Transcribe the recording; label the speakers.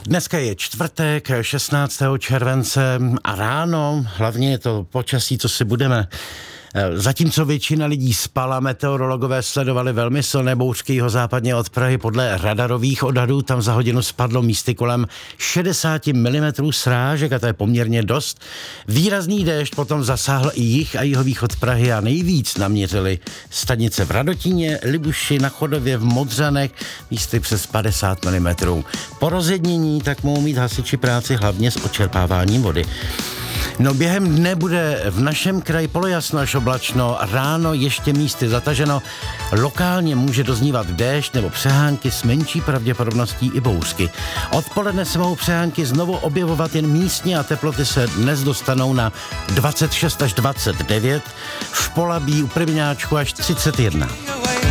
Speaker 1: Dneska je čtvrtek, 16. července a ráno, hlavně je to počasí, co si budeme. Zatímco většina lidí spala, meteorologové sledovali velmi silné bouřky jihozápadně od Prahy. Podle radarových odhadů tam za hodinu spadlo místy kolem 60 mm srážek a to je poměrně dost. Výrazný déšť potom zasáhl i jih a jihovýchod Prahy a nejvíc naměřili stanice v Radotíně, Libuši, na Chodově, v Modřanech, místy přes 50 mm. Po rozednění tak mohou mít hasiči práci hlavně s odčerpáváním vody. No během dne bude v našem kraji polojasno až oblačno, ráno ještě místy zataženo, lokálně může doznívat déšť nebo přehánky s menší pravděpodobností i bouřky. Odpoledne se mohou přehánky znovu objevovat jen místně a teploty se dnes dostanou na 26 až 29, v Polabí u Prvňáčku až 31.